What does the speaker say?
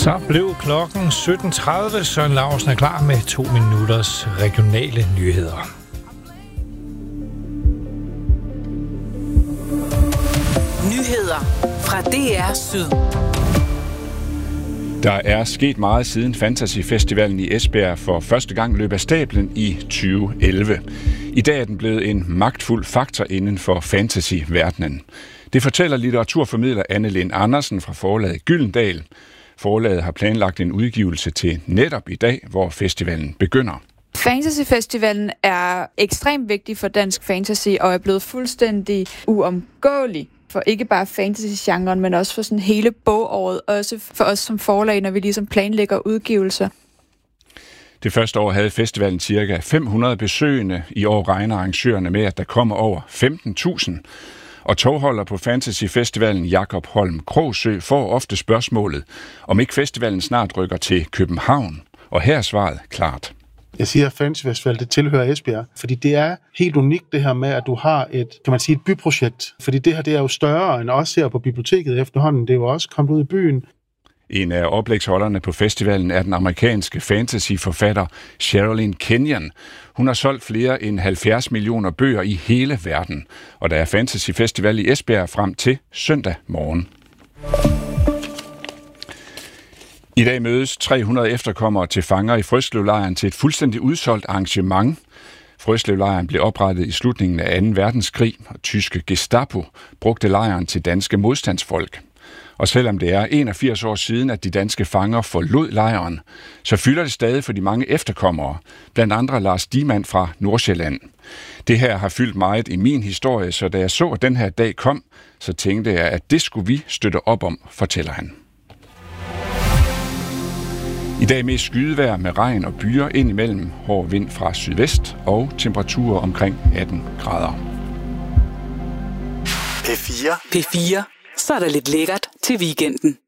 Så blev klokken 17.30. Søren Lausen er klar med 2 minutters regionale nyheder. Nyheder fra DR Syd. Der er sket meget siden Fantasy Festivalen i Esbjerg for første gang løb af stablen i 2011. I dag er den blevet en magtfuld faktor inden for fantasy-verdenen. Det fortæller litteraturformidler Anne Lind Andersen fra forlaget Gyldendal. Forlaget har planlagt en udgivelse til netop i dag, hvor festivalen begynder. Fantasyfestivalen er ekstremt vigtig for dansk fantasy og er blevet fuldstændig uomgåelig for ikke bare fantasy-genren, men også for sådan hele bogåret, også for os som forlag, når vi ligesom planlægger udgivelser. Det første år havde festivalen ca. 500 besøgende. I år regner arrangørerne med, at der kommer over 15.000. Og tovholder på Fantasy-festivalen Jakob Holm Krogsø får ofte spørgsmålet, om ikke festivalen snart rykker til København. Og her er svaret klart. Jeg siger, at Fantasy Festival, det tilhører Esbjerg, fordi det er helt unikt det her med, at du har et byprojekt. Fordi det her, det er jo større end os her på biblioteket efterhånden. Det er jo også kommet ud i byen. En af oplægsholderne på festivalen er den amerikanske fantasyforfatter Sherilyn Kenyon. Hun har solgt flere end 70 millioner bøger i hele verden. Og der er Fantasy Festival i Esbjerg frem til søndag morgen. I dag mødes 300 efterkommere til fanger i Frøslevlejren til et fuldstændig udsolgt arrangement. Frøslevlejren blev oprettet i slutningen af 2. verdenskrig, og tyske Gestapo brugte lejren til danske modstandsfolk. Og selvom det er 81 år siden, at de danske fanger forlod lejren, så fylder det stadig for de mange efterkommere, blandt andre Lars Diemann fra Nordsjælland. Det her har fyldt meget i min historie, så da jeg så, at den her dag kom, så tænkte jeg, at det skulle vi støtte op om, fortæller han. I dag mest skydevejr med regn og byer indimellem, hård vind fra sydvest og temperaturer omkring 18 grader. P4. Så er der lidt lækkert til weekenden.